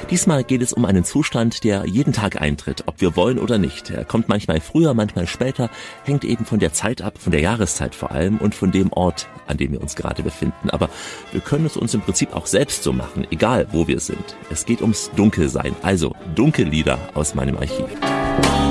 Diesmal geht es um einen Zustand, der jeden Tag eintritt, ob wir wollen oder nicht. Er kommt manchmal früher, manchmal später, hängt eben von der Zeit ab, von der Jahreszeit vor allem und von dem Ort, an dem wir uns gerade befinden. Aber wir können es uns im Prinzip auch selbst so machen, egal wo wir sind. Es geht ums Dunkelsein, also Dunkellieder aus meinem Archiv.